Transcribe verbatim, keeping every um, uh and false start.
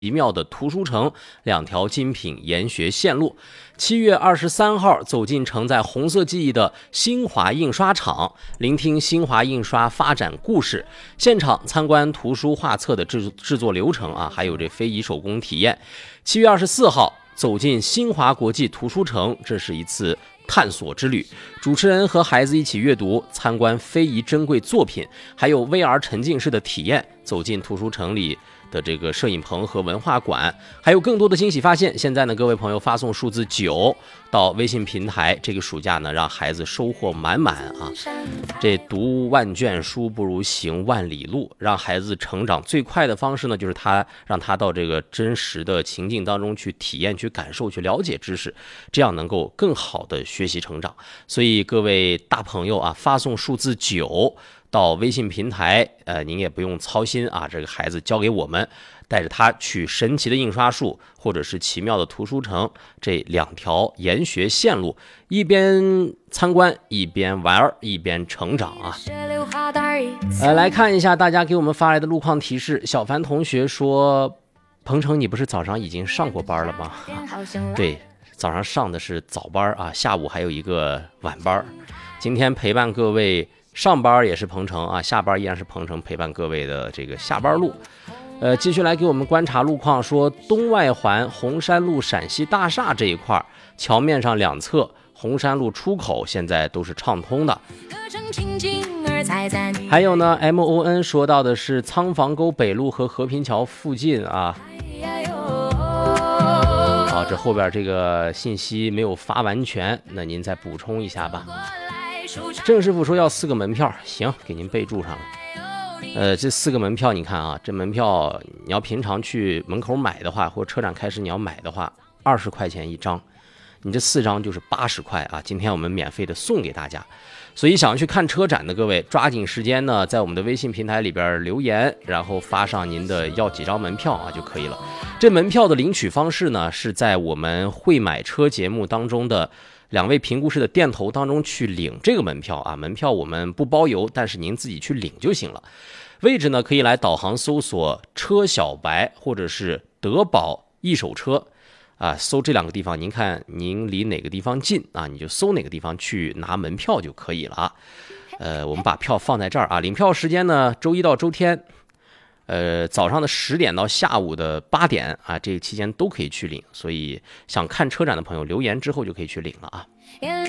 奇妙的图书城两条精品研学线路。七月二十三号，走进承载红色记忆的新华印刷厂，聆听新华印刷发展故事，现场参观图书画册的制制作流程啊，还有这非遗手工体验。七月二十四号，走进新华国际图书城，这是一次探索之旅，主持人和孩子一起阅读，参观非遗珍贵作品，还有 V R 沉浸式的体验，走进图书城里的这个摄影棚和文化馆，还有更多的惊喜发现。现在呢，各位朋友发送数字九到微信平台，这个暑假呢，让孩子收获满满啊！这读万卷书不如行万里路，让孩子成长最快的方式呢，就是他让他到这个真实的情境当中去体验、去感受、去了解知识，这样能够更好的学习成长。所以各位大朋友啊，发送数字九到微信平台，呃，您也不用操心啊，这个孩子交给我们，带着他去神奇的印刷术或者是奇妙的图书城这两条研学线路，一边参观一边玩一边成长啊。呃，来看一下大家给我们发来的路况提示。小凡同学说，鹏程你不是早上已经上过班了吗？啊、对，早上上的是早班啊，下午还有一个晚班。今天陪伴各位上班也是鹏程啊，下班依然是鹏程陪伴各位的这个下班路。呃，继续来给我们观察路况，说东外环红山路陕西大厦这一块，桥面上两侧红山路出口现在都是畅通的。还有呢 M O N 说到的是仓房沟北路和和平桥附近啊。好，这后边这个信息没有发完全，那您再补充一下吧。郑师傅说要四个门票，行，给您备注上了。呃，这四个门票你看啊，这门票你要平常去门口买的话，或者车展开始你要买的话，二十块钱一张，你这四张就是八十块啊。今天我们免费的送给大家，所以想去看车展的各位，抓紧时间呢，在我们的微信平台里边留言，然后发上您的要几张门票啊就可以了。这门票的领取方式呢，是在我们会买车节目当中的两位评估师的店头当中去领这个门票啊，门票我们不包邮，但是您自己去领就行了。位置呢，可以来导航搜索车小白或者是德宝一手车啊，搜这两个地方，您看您离哪个地方近啊，你就搜哪个地方去拿门票就可以了啊。呃，我们把票放在这儿啊，领票时间呢，周一到周天，呃，早上的十点到下午的八点啊，这个期间都可以去领，所以想看车展的朋友留言之后就可以去领了啊。